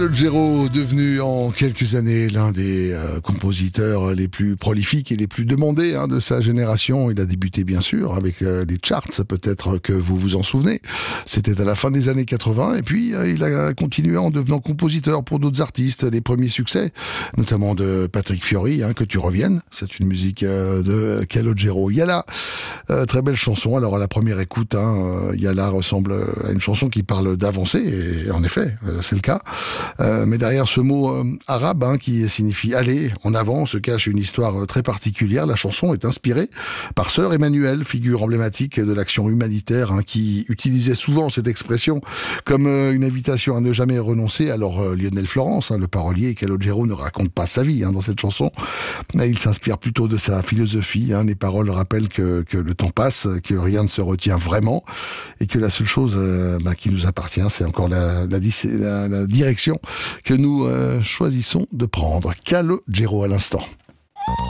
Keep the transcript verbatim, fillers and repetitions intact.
Calogero, devenu en quelques années l'un des euh, compositeurs les plus prolifiques et les plus demandés hein, de sa génération. Il a débuté bien sûr avec euh, les charts, peut-être que vous vous en souvenez. C'était à la fin des années quatre-vingts et puis euh, il a continué en devenant compositeur pour d'autres artistes. Les premiers succès, notamment de Patrick Fiori, hein, Que tu reviennes. C'est une musique euh, de Calogero. Yala, euh, très belle chanson. Alors à la première écoute, hein, Yala ressemble à une chanson qui parle d'avancer et en effet, euh, c'est le cas. Euh, mais derrière ce mot euh, arabe hein, qui signifie aller en avant se cache une histoire euh, très particulière. La chanson est inspirée par Sœur Emmanuel, figure emblématique de l'action humanitaire hein, qui utilisait souvent cette expression comme euh, une invitation à ne jamais renoncer. Alors euh, Lionel Florence, hein, le parolier, Calogero ne raconte pas sa vie hein, dans cette chanson. Mais il s'inspire plutôt de sa philosophie. Hein. Les paroles rappellent que, que le temps passe, que rien ne se retient vraiment et que la seule chose euh, bah, qui nous appartient, c'est encore la, la, la, la direction que nous euh, choisissons de prendre. Calogero à l'instant.